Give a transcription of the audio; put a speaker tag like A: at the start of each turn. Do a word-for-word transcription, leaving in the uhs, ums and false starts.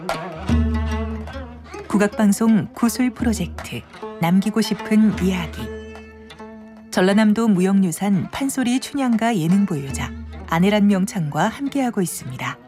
A: 국악방송 구술 프로젝트 남기고 싶은 이야기. 전라남도 무형유산 판소리 춘향가 예능 보유자 안혜란 명창과 함께하고 있습니다.